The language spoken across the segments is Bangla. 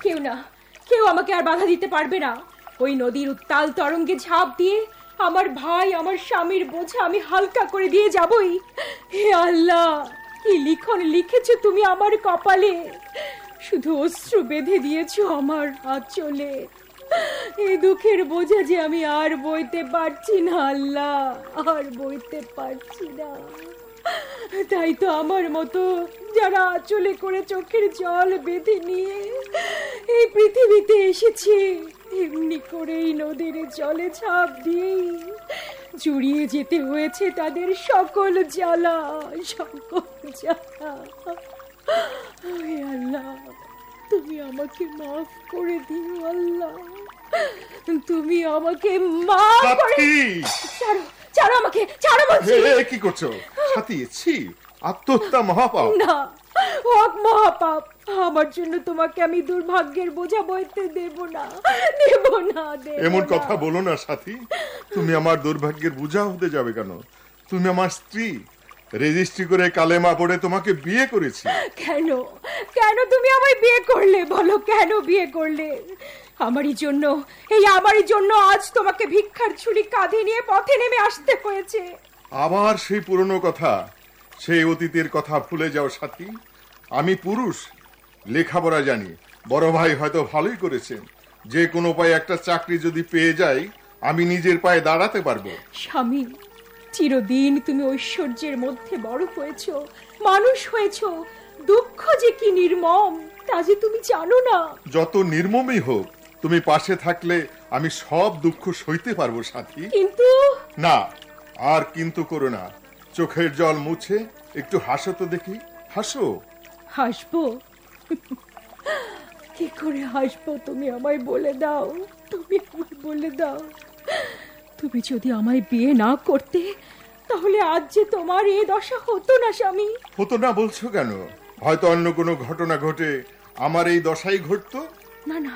কেউ না, কেউ আমাকে আর বাধা দিতে পারবে না। ওই নদীর উত্তাল তরঙ্গে ঝাঁপ দিয়ে আমার ভাই, আমার স্বামীর বোঝা আমি হালকা করে দিয়ে যাবই। হে আল্লাহ, কি লিখন লিখেছো তুমি আমার কপালে! শুধু অশ্রু বেঁধে দিয়েছো আমার আঁচলে। এই দুঃখের বোঝা যে আমি আর বইতে পারছি না আল্লাহ, আর বইতে পারছি না। তাই তো আমার মতো যারা আঁচলে করে চোখের জল বেঁধে নিয়ে এই পৃথিবীতে এসেছে, এমনি করেই নদীর জলে ঝাঁপ দিয়েই জুড়িয়ে যেতে হয়েছে তাদের সকল জ্বালা, সকল জ্বালা। হে আল্লাহ, তুমি আমাকে মাফ করে দিও আল্লাহ, তুমি আমাকে মাফ করে। ছাড়ো, ছাড়ো আমাকে, ছাড়ো বলছি। কি করছো সাথী? ছি, আত্মহত্যা মহাপাপ। না, হক মহাপাপ। আমার জন্য তোমাকে আমি দুর্ভাগ্যের বোঝা বইতে দেব না, দেব না, দেব না। এমন কথা বলো না সাথী। তুমি আমার দুর্ভাগ্যের বোঝা হতে যাবে কেন? তুমি আমার স্ত্রী, রেজিস্ট্রি করে কালেমা পড়ে তোমাকে বিয়ে করেছি। কেন, কেন তুমি আমায় বিয়ে করলে? বলো, কেন বিয়ে করলে? আমারই জন্য, এই আমারই জন্য আজ তোমাকে ভিক্ষার ছুরি কাঁধে নিয়ে পথে নেমে আসতে হয়েছে। আবার সেই পুরনো কথা, সেই অতীতের কথা ভুলে যাও সাথী। আমি পুরুষ, লেখাপড়া জানি। বড় ভাই হয়তো ভালোই করেছেন। যে কোনো উপায়ে একটা চাকরি যদি পেয়ে যাই, আমি নিজের পায়ে দাঁড়াতে পারবো। স্বামী, চিরদিন তুমি ঐশ্বর্যের মধ্যে বড় হয়েছো, মানুষ হয়েছো। দুঃখ যে কি নির্মম তা যে তুমি জানো না। যত নির্মমই হোক, তুমি পাশে থাকলে আমি সব দুঃখ সইতে পারবো সাথী। কিন্তু না, আর কিন্তু করো না। চোখের জল মুছে একটু হাসো তো দেখি, হাসো। হাসবো? কি করে হাসবো তুমি আমায় বলে দাও, তুমি আমায় বলে দাও। তুমি যদি আমায় বিয়ে না করতে, তাহলে আজ যে তোমার এই দশা হতো না স্বামী। হতো না বলছো কেন? হয়তো অন্য কোনো ঘটনা ঘটে আমার এই দশাই ঘটতো। না না,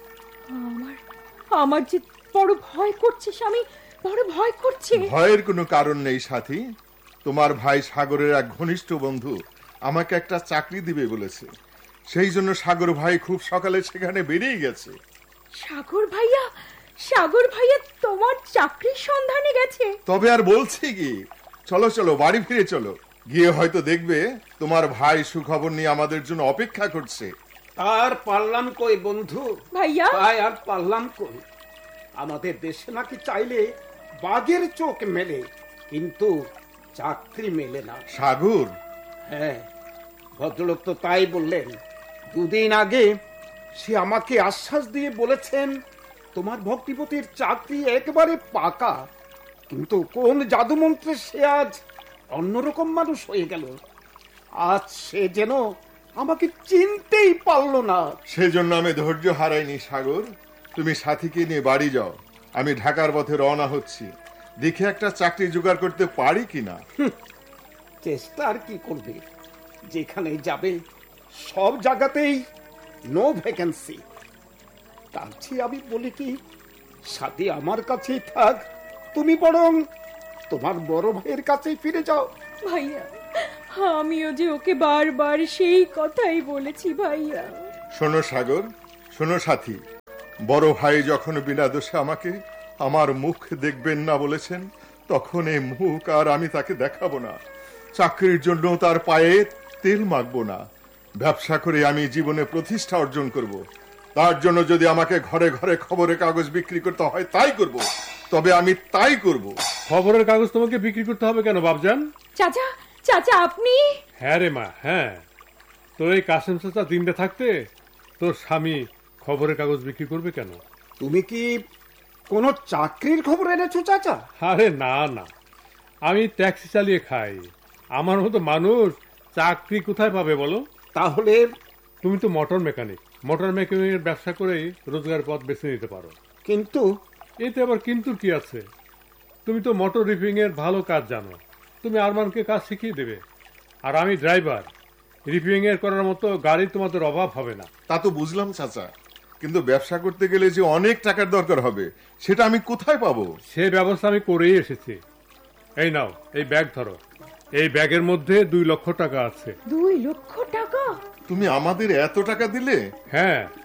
আমার যে বড় ভয় করছে স্বামী, বড় ভয় করছে। ভয়ের কোনো কারণ নেই সাথী। তোমার ভাই সাগরের এক ঘনিষ্ঠ বন্ধু আমাকে একটা চাকরি দিবে বলেছে। সেই জন্য সাগর ভাই খুব সকালে সেখানে বেরিয়ে গেছে। সাগর ভাইয়া? সাগর ভাইয়া তোমার চাকরির সন্ধানে গেছে? তবে আর বলছি কি, চলো চলো বাড়ি ফিরে চলো। গিয়ে হয়তো দেখবে তোমার ভাই সুখবর নিয়ে আমাদের জন্য অপেক্ষা করছে। আর পারলাম কই বন্ধু ভাইয়া, আর পারলাম কই। আমাদের দেশে নাকি চাইলে বাঘের চোখ মেলে, কিন্তু চাকরি মেলে না। সাগর? হ্যাঁ, ভদ্রলোক তো তাই বললেন। দুদিন আগে সে আমাকে আশ্বাস দিয়ে বলেছেন তোমার ভক্তিপতির চাকরি একেবারে পাকা। কিন্তু কোন জাদুমন্ত্রে সে আজ অন্যরকম মানুষ হয়ে গেল। আজ সে যেন আমাকে চিনতেই পারলো না। সেজন্য আমি ধৈর্য হারাইনি সাগর। তুমি সাথীকে নিয়ে বাড়ি যাও, আমি ঢাকার পথে রওনা হচ্ছি। দেখে একটা চাকরি জোগাড় করতে পারি কিনা। চেষ্টা আর কি করবে? যেখানে যাবে সব জায়গাতেই নো ভ্যাকেন্সি। তার চেয়ে আমি বলি কি, সাথী আমার কাছেই থাক, তুমি বরং তোমার বড় ভাইয়ের কাছেই ফিরে যাও। ভাইয়া, আমিও যে ওকে বারবার সেই কথাই বলেছি ভাইয়া। শোনো সাগর, শোনো সাথী। বড় ভাই যখন বিনা দোষে আমাকে আমার মুখ দেখবেন না বলেছেন, তখন এই মুখ আর আমি তাকে দেখাবো না। চাকরির জন্য তার পায়ে তেল মাখবো না। ব্যবসা করে আমি জীবনে প্রতিষ্ঠা অর্জন করব। তার জন্য যদি আমাকে ঘরে ঘরে খবরের কাগজ বিক্রি করতে হয় তাই করব, তবে আমি তাই করব। খবরের কাগজ তোমাকে বিক্রি করতে হবে কেন বাবজান? চাচা, চাচা আপনি? হ্যাঁ রে মা, হ্যাঁ। তোর এই কাসেম চাচা দিনটা থাকতে তোর স্বামী খবরের কাগজ বিক্রি করবে কেন? তুমি কি কোনো চাকরির খবর এনেছো চাচা? আরে না না, আমি ট্যাক্সি চালিয়ে খাই। আমার মতো মানুষ চাকরি কোথায় পাবে বলো? তাহলে তুমি তো মোটর মেকানিক, মোটর মেকানিকের ব্যবসা করেই রোজগার পথ বেছে নিতে পারো। কিন্তু এতে আবার কিন্তু কি আছে? তুমি তো মোটর রিপেয়ারিং এর ভালো কাজ জানো, তুমি আরমানকে কাজ শিখিয়ে দেবে। আর আমি ড্রাইভার, রিপেয়ারিং এর করার মতো গাড়ি তোমাদের অভাব হবে না। তা তো বুঝলাম চাচা, কিন্তু ব্যবসা করতে গেলে যে অনেক টাকার দরকার হবে, সেটা আমি কোথায় পাবো? সে ব্যবস্থা আমি করেই এসেছি। এই নাও, এই ব্যাগ ধরো। এই ব্যাগের মধ্যে 2 লক্ষ টাকা আছে। 2 লক্ষ টাকা? তুমি আমাদের এত টাকা দিলে? হ্যাঁ,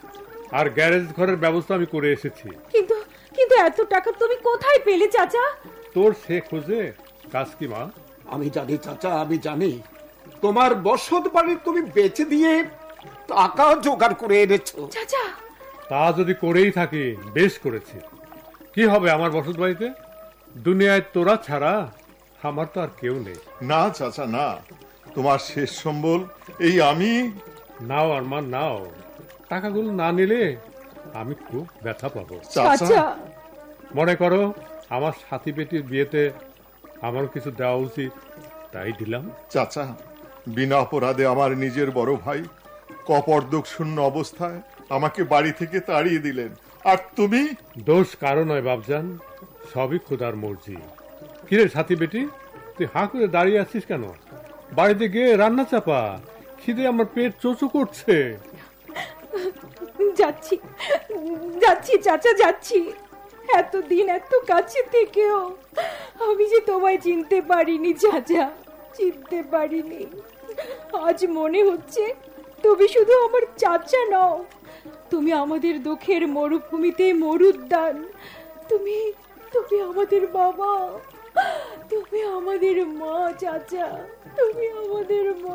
আর গ্যারেজ ঘরের ব্যবস্থা আমি করে এসেছি। কিন্তু কিন্তু এত টাকা তুমি কোথায় পেলে চাচা? তোর সে খোঁজে কাজ কি মা? আমি জানি চাচা, আমি জানি তোমার বসত বাড়ি তুমি বেচে দিয়ে টাকা জোগাড় করে এনেছো। চাচা, তা যদি করেই থাকি বেশ করেছি। কি হবে আমার বসত বাড়িতে? দুনিয়ায় তোরা ছাড়া আমার তো আর কেউ নেই। না চাচা না, তোমার শেষ সম্বল এই আমি। নাও আরমান নাও, টাকাগুলো না নিলে আমি খুব ব্যথা পাবো। চাচা মনে করো আমার সাথী বেটির বিয়েতে আমার কিছু দেওয়া উচিত, তাই দিলাম। চাচা, বিনা অপরাধে আমার নিজের বড় ভাই কপর্দক শূন্য অবস্থায় আমাকে বাড়ি থেকে তাড়িয়ে দিলেন, আর তুমি? দোষ কারো নয় বাবজান, সবই খোদার মর্জি। কিরে সাথী বেটি, তুই হাঁ করে দাঁড়িয়ে আছিস কেন? বাড়িতে গিয়ে রান্না চাপা, খিদে আমার পেট চোচো করছে। যাচ্ছি যাচ্ছি চাচা, যাচ্ছি। এতদিন এত কাছে থেকেও আমি যে তোমায় চিনতে পারিনি চাচা, চিনতে পারিনি। আজ মনে হচ্ছে তুমি শুধু আমার চাচা নও, তুমি আমাদের দুঃখের মরুভূমিতে মরুদ্যান। তুমি তুমি আমাদের বাবা, তুমি আমাদের মা চাচা, তুমি আমাদের মা।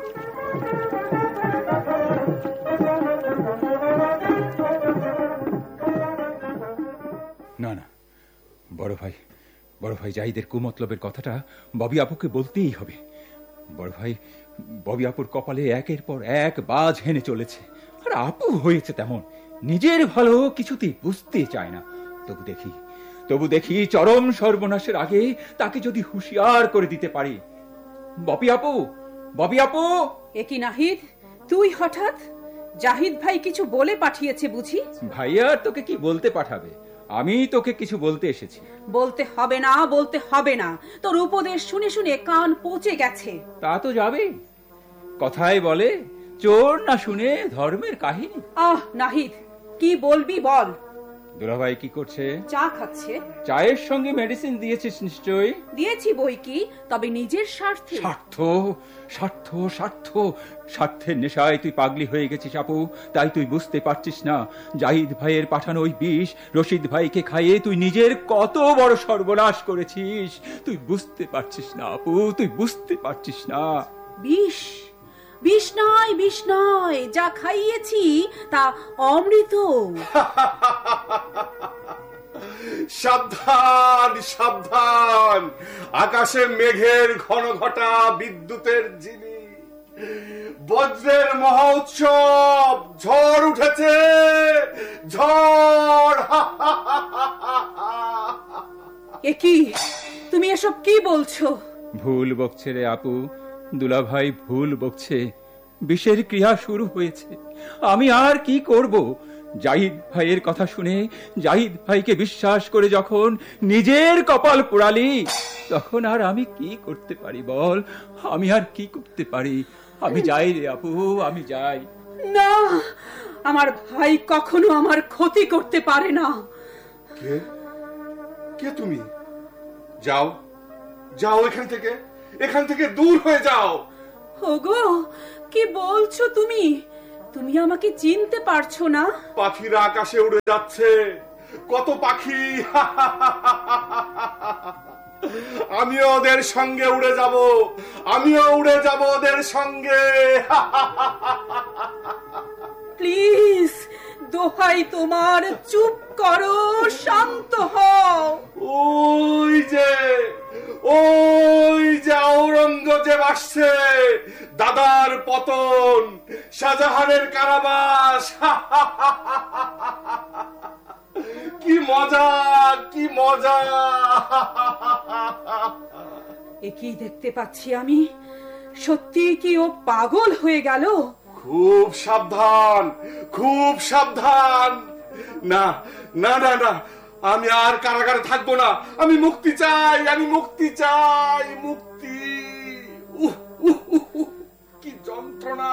না না, বড় ভাই জাহিদের কুমতলবের কথাটা ববি আপুকে বলতেই হবে। বড় ভাই ববি আপুর কপালে একের পর এক বাজ হেনে চলেছে, আর আপু হয়েছে তেমন, নিজের ভালো কিছুতেই বুঝতে চায় না। তবু দেখি চরম সর্বনাশের আগে তাকে যদি হুঁশিয়ার করে দিতে পারি। ববি আপু। এ কি নাহিদ, তুই হঠাৎ? জাহিদ ভাই কিছু বলে পাঠিয়েছে বুঝি? ভাইয়া তোকে কি বলতে পাঠাবে, আমি তোকে কিছু বলতে এসেছি। বলতে হবে না, তোর উপদেশ শুনে শুনে কান পচে গেছে। তা তো যাবে, কথায় বলে চোর না শুনে ধর্মের কাহিনী। নাহিদ, কি বলবি বল। দুলাভাই কি করছে? চা খাচ্ছে। চায়ের সঙ্গে মেডিসিন দিয়েছিস নিশ্চয়ই? দিয়েছি বই কি, তবে নিজের স্বার্থে। স্বার্থের নেশায় তুই পাগলি হয়ে গেছিস আপু, তাই তুই বুঝতে পারছিস না জাহিদ ভাইয়ের পাঠানো ওই বিষ রশিদ ভাইকে খাইয়ে তুই নিজের কত বড় সর্বনাশ করেছিস। তুই বুঝতে পারছিস না আপু, তুই বুঝতে পারছিস না। বিষ নয়, যা খাইয়েছি তা অমৃত। সাবধান, আকাশে মেঘের ঘন ঘটা, বিদ্যুতের ঝিলি, বজ্রের মহোৎসব, ঝড় উঠেছে, ঝড়। এ কি, তুমি এসব কি বলছো? ভুল বকছে রে আপু, দুলাভাই ভুল বকছে। বিষের ক্রিয়া শুরু হয়েছে। আমি আর কি করব? জাহিদ ভাইয়ের কথা শুনে, জাহিদ ভাইকে বিশ্বাস করে যখন নিজের কপাল পোড়ালি, তখন আর আমি কি করতে পারি বল? আমি আর কি করতে পারি? আমি যাই রে আপু, আমি যাই। না, আমার ভাই কখনো আমার ক্ষতি করতে পারে না। কে তুমি? যাও এখান থেকে দূর হয়ে যাও। ওগো, কি বলছো তুমি? তুমি আমাকে চিনতে পারছো না? পাখিরা আকাশে উড়ে যাচ্ছে, কত পাখি। আমিও ওদের সঙ্গে উড়ে যাব, ওদের সঙ্গে। প্লিজ, দোহাই তোমার, চুপ করো, শান্ত হও। ওই যে আওরঙ্গজেব আসছে, দাদার পতন, শাহজাহানের কারাবাস। কি মজা। একই দেখতে পাচ্ছি আমি। সত্যি কি ও পাগল হয়ে গেল? খুব সাবধান। না, আমি আর কারাগারে থাকবো না। আমি মুক্তি চাই। কি যন্ত্রণা।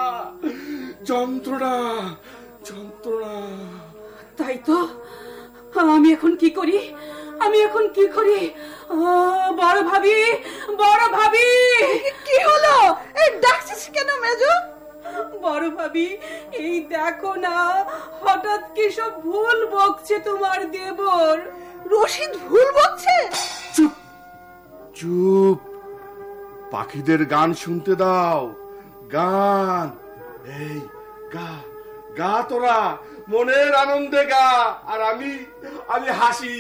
তাই তো, আমি এখন কি করি? বড় ভাবি, কি হলো? ডাকছিস কেন মেজো? বড় ভাবি, এই দেখো না, হঠাৎ কি সব ভুল বকছে তোমার দেবর। রশিদ ভুল বলছে? চুপ চুপ, পাখিদের গান শুনতে দাও। গান, এই গা গা, তোরা মনের আনন্দে গা, আর আমি হাসি।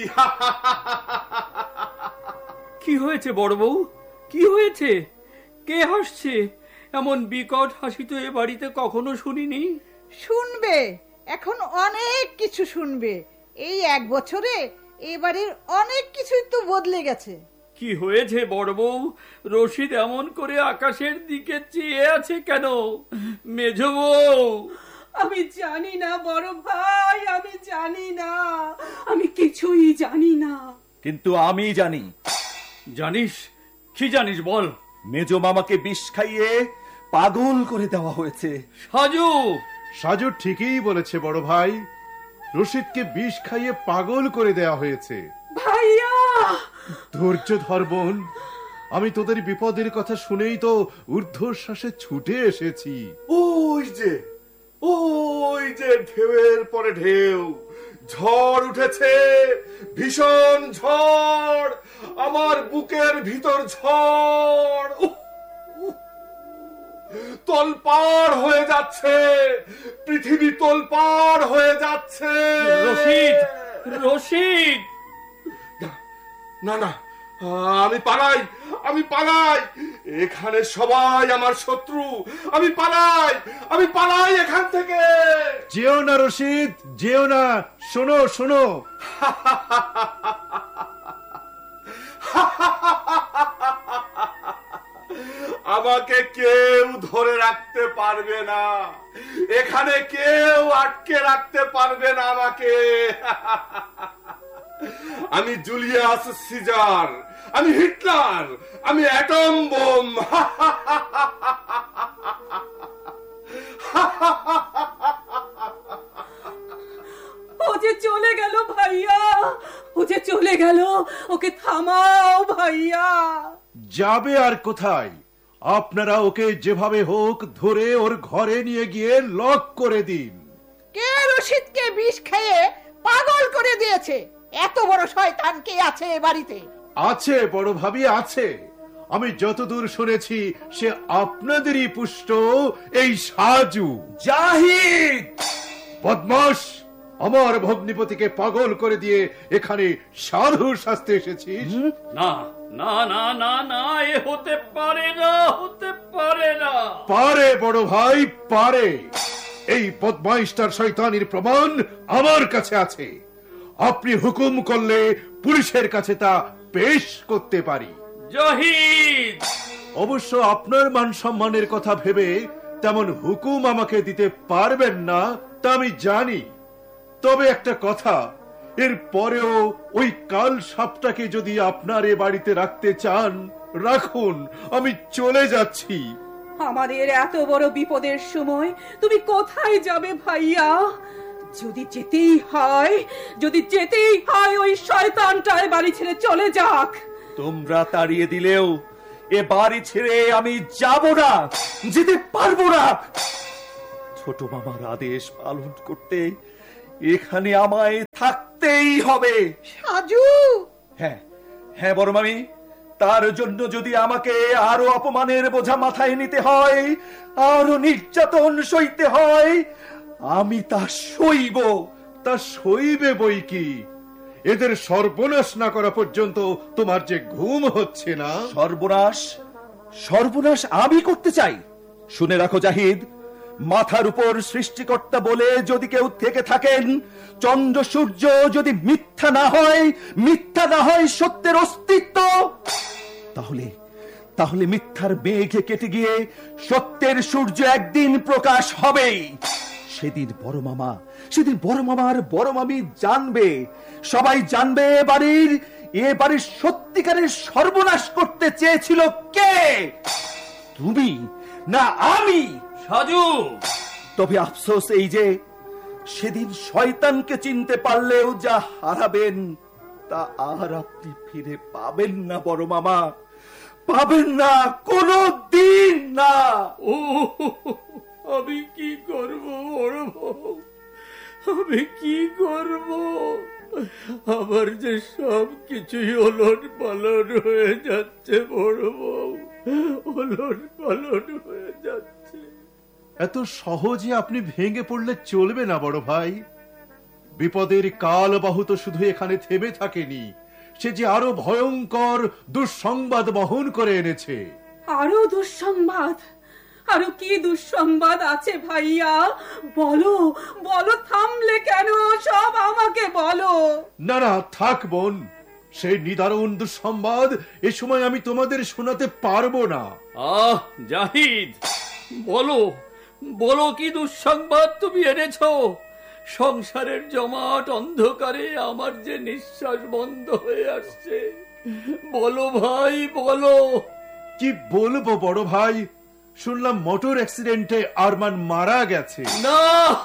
কি হয়েছে বড় বউ, কি হয়েছে? কে হাসছে? এমন বিকট হাসি তো এ বাড়িতে কখনো শুনিনি। শুনবে, এখন অনেক কিছু শুনবে। এই 1 বছরে এবারের অনেক কিছুই তো বদলে গেছে। কি হয়েছে বড় বউ? রশিদ এমন করে আকাশের দিকে চেয়ে আছে কেন? মেজ বউ, আমি জানি না বড় ভাই, আমি জানি না, আমি কিছুই জানি না। কিন্তু আমি জানি। জানিস? কি জানিস বল। মেজো মামাকে বিষ খাইয়ে পাগল করে দেওয়া হয়েছে। সাজু, সাজু ঠিকই বলেছে বড় ভাই, রশিদকে বিষ খাইয়ে পাগল করে দেয়া হয়েছে। ভাইয়া, ধৈর্য ধর বোন, আমি তোদের বিপদের কথা শুনেই তো ঊর্ধ্বশ্বাসে ছুটে এসেছি। ওই যে ঢেউয়ের পরে ঢেউ, ঝড় উঠেছে, ভীষণ ঝড়, আমার বুকের ভিতর ঝড়। তোলপাড় হয়ে যাচ্ছে, পৃথিবী তোলপাড় হয়ে যাচ্ছে। রশিদ, রশিদ! না না, আমি পালাই, এখানে সবাই আমার শত্রু। আমি পালাই এখান থেকে। যেও না রশিদ, যেও না। শোনো শোনো, আমাকে কেউ ধরে রাখতে পারবে না, এখানে কেউ আটকে রাখতে পারবে না আমাকে। আমি জুলিয়াস সিজার, আমি হিটলার, আমি অ্যাটম বোম। ও যে চলে গেল ভাইয়া, ও যে চলে গেল, ওকে থামাও ভাইয়া। যাবে আর কোথায়? আপনারা ওকে যেভাবে হোক ধরে ওর ঘরে নিয়ে গিয়ে লক করে দিন। কে রশিদকে বিষ খেয়ে পাগল করে দিয়েছে? এত বড় শয়তান কে আছে এ বাড়িতে? আছে বড় ভাবি, আছে। আমি যতদূর শুনেছি সে আপনাদেরই পুষ্ট, এই সাজু। জাহিদ! বদমাশ, আমার ভগ্নিপতিকে পাগল করে দিয়ে এখানে সাধু শাস্তে এসেছিস? না না না না না, এ হতে পারে না, হতে পারে না। পারে বড় ভাই, পারে। এই বদমাইশটার শয়তানির প্রমাণ আমার কাছে আছে। আপনি হুকুম করলে পুলিশের কাছে তা পেশ করতে পারি। জাহিদ! অবশ্য আপনার মান সম্মানের কথা ভেবে তেমন হুকুম আমাকে দিতে পারবেন না, তা আমি জানি। তবে একটা কথা, এর পরেও ওই কাল সাপটাকে যদি আপনার এ বাড়িতে রাখতে চান, রাখুন, আমি চলে যাচ্ছি। আমাদের এত বড় বিপদের সময় তুমি কোথায় যাবে ভাইয়া? যদি যেতেই হয় ওই শয়তানটা এ বাড়ি ছেড়ে চলে যাক। তোমরা তাড়িয়ে দিলেও এ বাড়ি ছেড়ে আমি যাব না, যেতে পারবো না। ছোট মামার আদেশ পালন করতে এখানে আমায় থাকতেই হবে। সাজু! হ্যাঁ হ্যাঁ বড় মামি, তার জন্য যদি আমাকে আরো অপমানের বোঝা মাথায় নিতে হয়, আরো নির্যাতন সইতে হয়, আমি তা সইব। তা সইবে বই কি? এদের সর্বনাশ না করা পর্যন্ত তোমার যে ঘুম হচ্ছে না। সর্বনাশ আমি করতে চাই? শুনে রাখো জাহিদ, মাথার উপর সৃষ্টিকর্তা বলে যদি কেউ থেকে থাকেন, চন্দ্র সূর্য যদি মিথ্যা না হয় সত্যের অস্তিত্ব, তাহলে মিথ্যার মেঘে কেটে গিয়ে সত্যের সূর্য একদিন প্রকাশ হবেই। সেদিন বড় মামা আর বড় মামি জানবে, সবাই জানবে এ বাড়ির সত্যিকারের সর্বনাশ করতে চেয়েছিল কে, তুমি না আমি। সাজু! তবে আফসোস এই যে সেদিন শয়তানকে চিনতে পারলেও যা হারাবেন তা আর আপনি ফিরে পাবেন না বড় মামা, পাবেন না, কোনো দিন না। ও আমি কি করব বড় বউ, আমি কি করব? আমার যে সব কিছুই ওলট পালট হয়ে যাচ্ছে বড় বউ, ওলট পালট হয়ে যাচ্ছে। এত সহজে আপনি ভেঙে পড়লে চলবে না বড় ভাই। বিপদের কালবাহু তো শুধু এখানে থেমে থাকেনি, সে যে আরো ভয়ঙ্কর দুঃসংবাদ বহন করে এনেছে। আরো দুঃসংবাদ? আরো কি দুঃসংবাদ আছে ভাইয়া? বলো বলো, থামলে কেন? সব আমাকে বলো। না না, থাক বোন, সেই নিদারুণ দুঃসংবাদ এ সময় আমি তোমাদের শোনাতে পারবো না। আহ জাহিদ, বলো বলো, কি দুঃসংবাদ তুমি এনেছো? সংসারের জমাট অন্ধকারে আমার যে নিঃশ্বাস বন্ধ হয়ে আসছে, বলো ভাই বলো। কি বলবো বড় ভাই, শুনলাম মোটর অ্যাক্সিডেন্টে আরমান মারা গেছে। না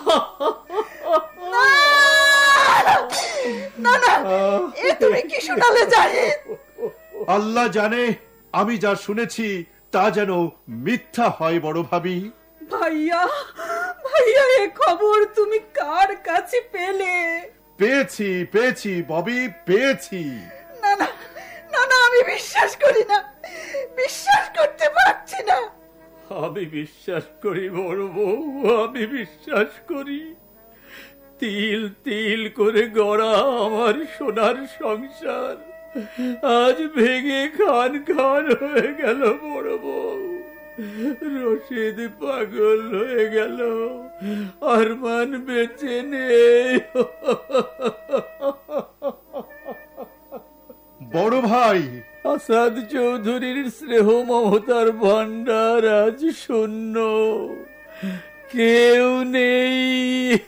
না না, এ তুমি কি শোনালে জাহিদ? আল্লাহ জানে আমি যা শুনেছি তা যেন মিথ্যা হয় বড় ভাবি। ভাইয়া ভাইয়া, এ খবর তুমি কার কাছে পেলে? পেয়েছি পেয়েছি ববি, পেয়েছি। না না না না, আমি বিশ্বাস করি না, বিশ্বাস করতে পারছি না। আমি বিশ্বাস করি বড় বউ, আমি বিশ্বাস করি। তিল তিল করে গড়া আমার সোনার সংসার আজ ভেঙে খান খান হয়ে গেল বড় বউ। রশিদ পাগল হয়ে গেল, আরমান বেঁচে নেই। বড় ভাই, আসাদ চৌধুরীর স্নেহ মমতার ভান্ডার আজ শূন্য, কেউ নেই।